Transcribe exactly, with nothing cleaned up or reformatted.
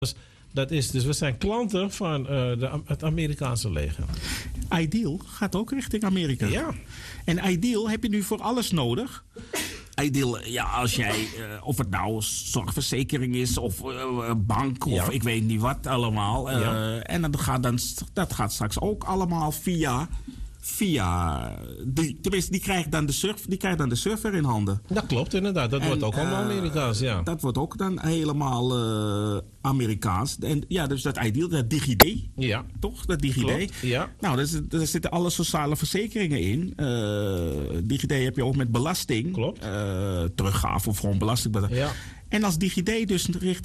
Dat is dus, we zijn klanten van uh, de, het Amerikaanse leger. Ideal gaat ook richting Amerika. Ja. En Ideal heb je nu voor alles nodig? Ideal, ja, als jij, uh, of het nou zorgverzekering is of uh, bank of ja. ik weet niet wat allemaal. Uh, ja. En dat gaat, dan, dat gaat straks ook allemaal via... Via, die, tenminste, die krijgt, dan de surf, die krijgt dan de server in handen. Dat klopt inderdaad, dat en, wordt ook allemaal uh, Amerikaans, ja. Dat wordt ook dan helemaal uh, Amerikaans. En ja, dus dat Ideal, dat DigiD. Ja. Toch, dat DigiD. Klopt, ja. Nou, daar, daar zitten alle sociale verzekeringen in. Uh, DigiD heb je ook met belasting. Klopt. Uh, teruggave of gewoon belasting. Ja. En als DigiD dus richting